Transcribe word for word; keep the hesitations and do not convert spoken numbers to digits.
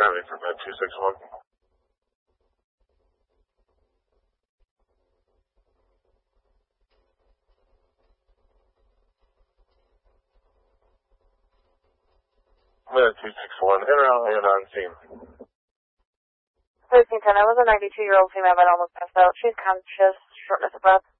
Traffic for bed two six one. Med two six one, in or out and on scene. thirteen ten, I was a ninety-two-year-old female that almost passed out. She's conscious, shortness of breath.